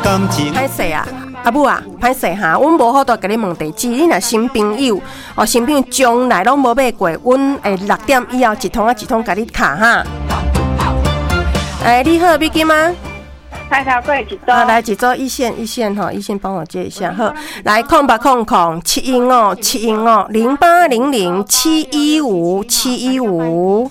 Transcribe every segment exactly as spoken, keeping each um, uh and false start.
感情。 歹势啊，阿母啊，歹势哈，阮无好多甲你问地址。你若新朋友哦，新朋友从来拢无买过，阮诶六点以后一通啊一通甲你卡哈。哎，你好，美金吗？ 菜头粿一组。 啊，来一组一线一线哈，一线帮我接一下。好，来空吧空空七一五七一五零八零零七一五七一五。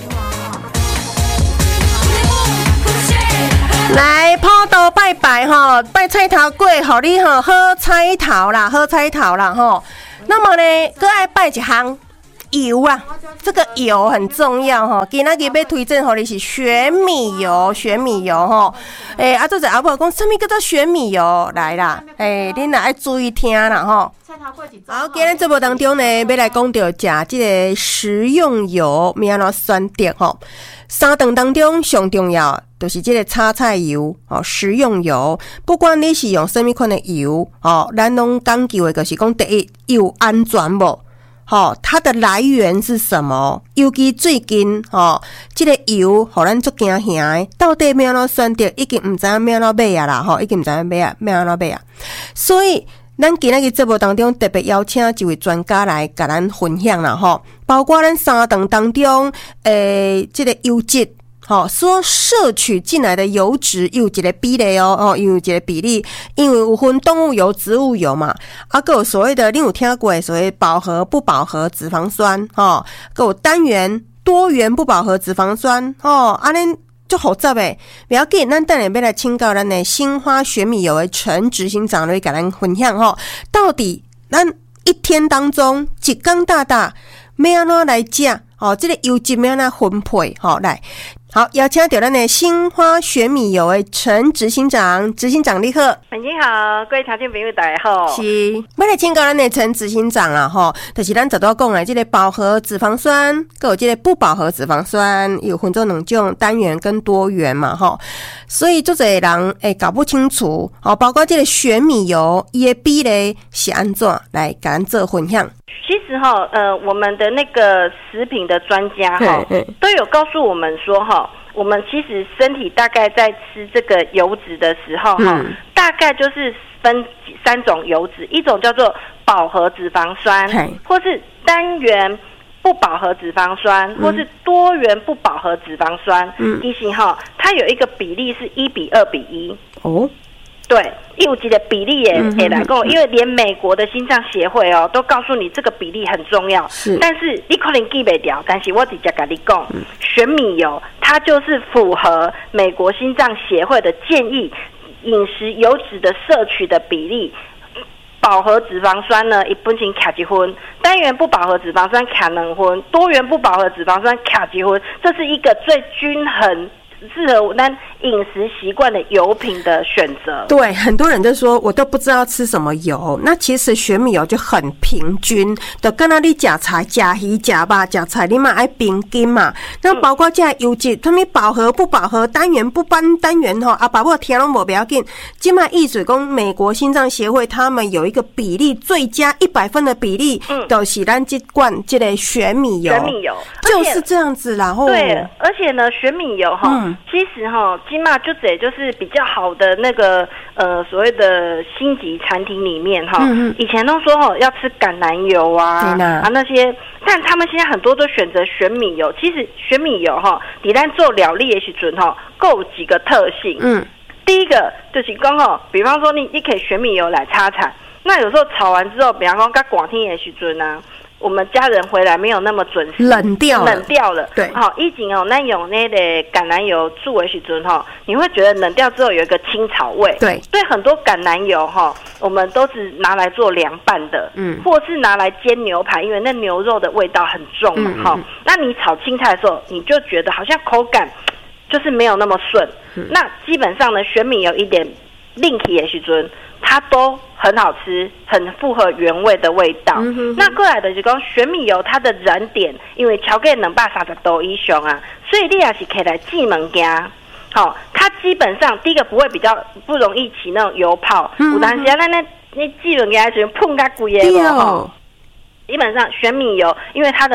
来普渡拜拜吼，拜菜头粿，互你吼好彩头啦，好彩头啦吼。那么呢，搁爱拜一项油啊，这个油很重要吼。今仔日要推荐互你是玄米油，玄米油吼。诶、欸，啊，做者阿婆讲，什么叫做玄米油？来啦，诶、欸，恁若爱注意听啦吼。好，今日节目当中呢，要来讲到食这个食用油，要安怎选择吼？三顿当中上重要就是这个炒菜油哦，食用油。不管你是用什么款的油哦，咱拢讲究的就是讲第一油安全无？吼、哦，它的来源是什么？尤其最近吼，这个油互咱足惊吓的，到底要安怎选择？已经唔知影要安怎买啊啦，吼，已经唔知影买啊，要安怎买啊。所以咱今仔日节目当中特别邀请一位专家来甲咱分享啦，吼，包括咱三顿当中，诶，这个油脂，吼，所摄取进来的油脂有一个比例哦，哦，有一个比例，因为有分动物油、植物油嘛，啊，还有所谓的，你有听过所谓饱和、不饱和脂肪酸，吼，还有单元、多元不饱和脂肪酸，吼，啊，恁。就复杂诶，不要紧，咱等下要来请教咱的新花玄米油的陈执行长来甲咱分享吼，到底咱一天当中一天大大要安怎来食哦？这个油脂要安怎分配？吼，来，好，邀请到咱的新花玄米油的陈执行长，执行长你好， 你好，各位听众朋友大家好。 是，要来请教咱的陈执行长啦吼，就是咱早都讲的这个饱和脂肪酸，还有这个不饱和脂肪酸，有分做两种单元跟多元嘛吼，所以做侪人诶搞不清楚，哦，包括这个玄米油，伊的比例是安怎来甲咱做分享？ 其实哈，呃，我们的那个食品的专家哈，都有告诉我们说哈，我们其实身体大概在吃这个油脂的时候哈，嗯、大概就是分三种油脂，一种叫做饱和脂肪酸，或是单元不饱和脂肪酸，或是多元不饱和脂肪酸。嗯，其实哈，它有一个比例是一比二比一。哦。对，有一个比例也也来讲，因为连美国的心脏协会哦都告诉你这个比例很重要。是，但是你可能记不掉，但是我直接跟你讲，嗯、玄米油它就是符合美国心脏协会的建议，饮食油脂的摄取的比例。饱和脂肪酸呢，一般性卡一分；单元不饱和脂肪酸卡两分；多元不饱和脂肪酸卡几分。这是一个最均衡。适合咱饮食习惯的油品的选择。 对，很多人就说我都不知道吃什么油，那其实玄米油就很平均，就跟那你吃菜、吃鱼、吃肉、吃菜，你嘛爱平均嘛。那包括这油脂，他们饱和不饱和、单元不单单元吼，啊，把我听拢无不要紧。今麦意水讲美国心脏协会他们有一个比例最佳一百分的比例，嗯，就是咱这罐这个玄米油， 玄米油就是这样子啦。吼， 对，而且呢，玄米油哈。嗯其实哈，起码就这就是比较好的那个呃所谓的星级餐厅里面哈，嗯、以前都说哈要吃橄榄油啊啊那些，但他们现在很多都选择玄米油。其实玄米油哈，你在做料理的时阵哈，够几个特性。嗯，第一个就是讲哈，比方说你你可以玄米油来炒菜，那有时候炒完之后，比方说刚广天的时阵啊。我们家人回来没有那么准时， 冷掉了， 冷掉了。对，好，以前哦，那用那个橄榄油煮的时阵哈，你会觉得冷掉之后有一个青草味。对，所以很多橄榄油哈，我们都是拿来做凉拌的，嗯，或是拿来煎牛排，因为那牛肉的味道很重嘛，哈、嗯嗯。那你炒青菜的时候，你就觉得好像口感就是没有那么顺。嗯、那基本上呢，玄米有一点另起的时阵。它都很好吃，很符合原味的味道。嗯、那过来的就是讲玄米油，它的燃点因为超过两百三十度以上啊，所以你也是可以来煮物件。好、哦，它基本上第一个不会比较不容易起那种油泡。嗯、有当时啊，那那那煮物件就碰甲贵的哦。基本上玄米油，因为它的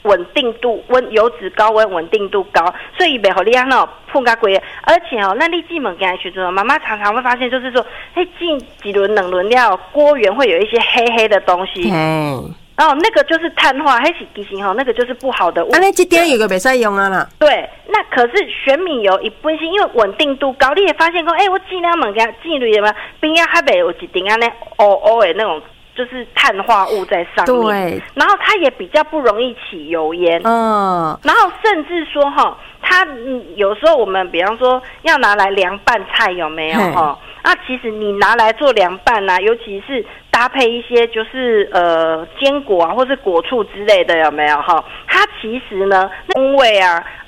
稳定度温油脂高温稳定度高，所以袂互你安那碰甲贵。而且哦，那你进门给时阵，妈妈常常会发现，就是说，嘿，进几轮冷轮料，锅缘会有一些黑黑的东西。 嗯。 哦，那个就是碳化，还是其实吼，那个就是不好的物质。 啊，那这点油就袂使用啊啦。 对，那可是玄米油一般性，因为稳定度高，你也发现讲，哎、欸，我尽量猛给它进入什么冰压还袂有一点安尼哦哦的那种，就是碳化物在上面。对，然后它也比较不容易起油烟。嗯，然后甚至说哈，它嗯有时候我们比方说要拿来凉拌菜，有没有哈？那其实你拿来做凉拌啊，尤其是搭配一些就是呃坚果啊，或是果醋之类的，有没有哈？它其实呢风味啊，